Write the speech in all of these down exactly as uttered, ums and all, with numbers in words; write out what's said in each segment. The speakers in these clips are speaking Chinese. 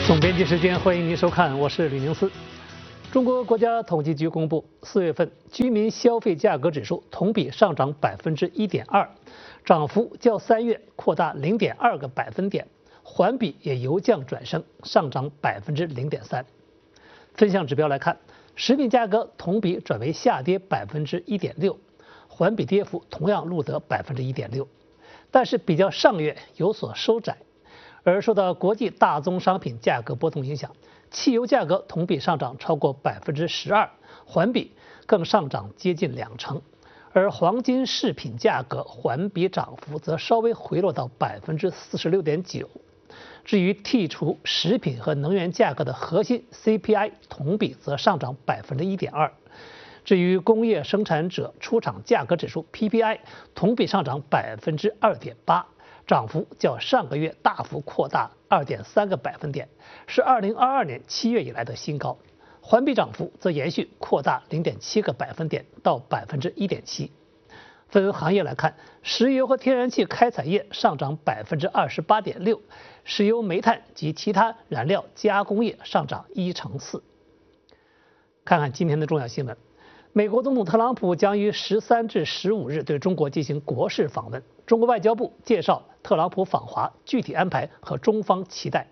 总编辑时间，欢迎您收看，我是吕宁思。中国国家统计局公布，四月份居民消费价格指数同比上涨百分之一点二，涨幅较三月扩大零点二个百分点，环比也由降转升，上涨百分之零点三。分项指标来看，食品价格同比转为下跌百分之一点六，环比跌幅同样录得百分之一点六，但是比较上月有所收窄。而受到国际大宗商品价格波动影响，汽油价格同比上涨超过百分之十二，环比更上涨接近两成。而黄金饰品价格环比涨幅则稍微回落到百分之四十六点九。至于剔除食品和能源价格的核心 C P I 同比则上涨百分之一点二。至于工业生产者出厂价格指数 P P I 同比上涨百分之二点八。涨幅较上个月大幅扩大二点三个百分点，是二零二二年七月以来的新高。环比涨幅则延续扩大零点七个百分点到百分之一点七。分行业来看，石油和天然气开采业上涨百分之二十八点六，石油煤炭及其他燃料加工业上涨一成四。看看今天的重要新闻。美国总统特朗普将于十三至十五日对中国进行国事访问。中国外交部介绍特朗普访华具体安排和中方期待。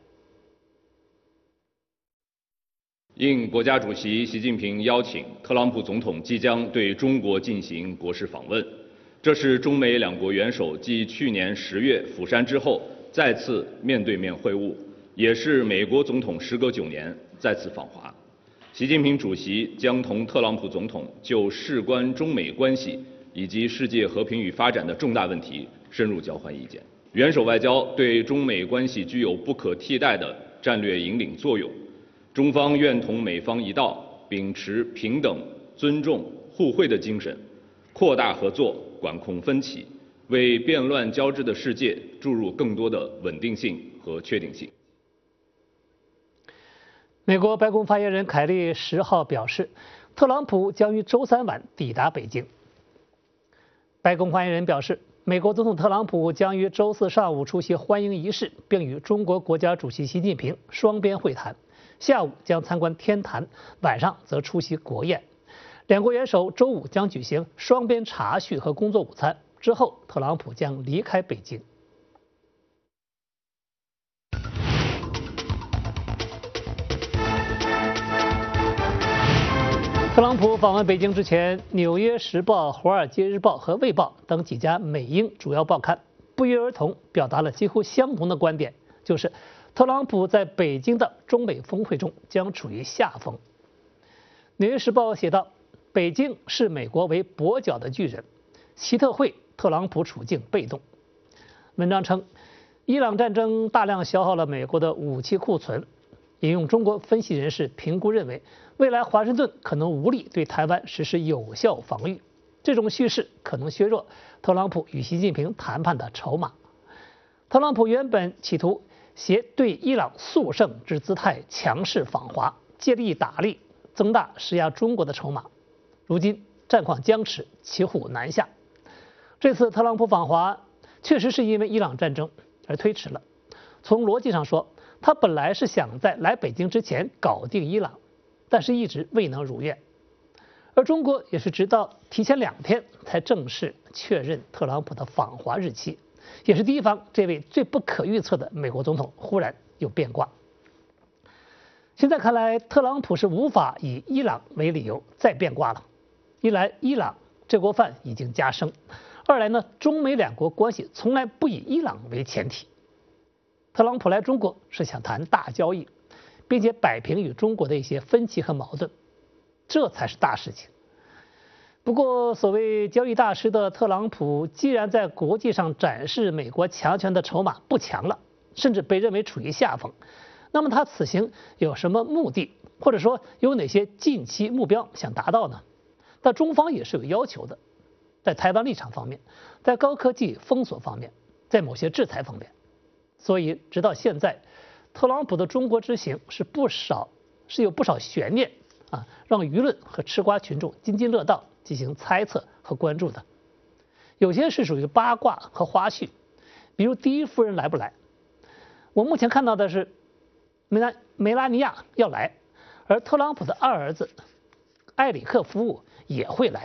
应国家主席习近平邀请，特朗普总统即将对中国进行国事访问。这是中美两国元首继去年十月釜山之后再次面对面会晤，也是美国总统时隔九年再次访华。习近平主席将同特朗普总统就事关中美关系以及世界和平与发展的重大问题深入交换意见。元首外交对中美关系具有不可替代的战略引领作用，中方愿同美方一道，秉持平等、尊重、互惠的精神，扩大合作，管控分歧，为变乱交织的世界注入更多的稳定性和确定性。 美国白宫发言人凯利十号表示，特朗普将于周三晚抵达北京。白宫发言人表示，美国总统特朗普将于周四上午出席欢迎仪式，并与中国国家主席习近平双边会谈，下午将参观天坛，晚上则出席国宴。两国元首周五将举行双边茶叙和工作午餐，之后特朗普将离开北京。特朗普访问北京之前，《纽约时报》、《华尔街日报》和《卫报》等几家美英主要报刊不约而同表达了几乎相同的观点，就是特朗普在北京的中美峰会中将处于下风。《纽约时报》写道：“北京视美国为跛脚的巨人，习特会特朗普处境被动。”文章称，伊朗战争大量消耗了美国的武器库存。引用中国分析人士评估认为，未来华盛顿可能无力对台湾实施有效防御。这种叙事可能削弱特朗普与习近平谈判的筹码。特朗普原本企图携对伊朗速胜之姿态强势访华，借力打力，增大施压中国的筹码。如今战况僵持，骑虎难下。这次特朗普访华确实是因为伊朗战争而推迟了。从逻辑上说，他本来是想在来北京之前搞定伊朗，但是一直未能如愿。而中国也是直到提前两天才正式确认特朗普的访华日期，也是提防这位最不可预测的美国总统忽然有变卦。现在看来，特朗普是无法以伊朗为理由再变卦了。一来，伊朗这锅饭已经加生；二来呢，中美两国关系从来不以伊朗为前提。特朗普来中国是想谈大交易，并且摆平与中国的一些分歧和矛盾，这才是大事情。不过，所谓交易大师的特朗普，既然在国际上展示美国强权的筹码不强了，甚至被认为处于下风，那么他此行有什么目的，或者说有哪些近期目标想达到呢？但中方也是有要求的，在台湾立场方面，在高科技封锁方面，在某些制裁方面。所以，直到现在，特朗普的中国之行是不少是有不少悬念啊，让舆论和吃瓜群众津津乐道进行猜测和关注的。有些是属于八卦和花絮，比如第一夫人来不来。我目前看到的是， 梅拉梅拉尼亚要来，而特朗普的二儿子埃里克夫妇也会来。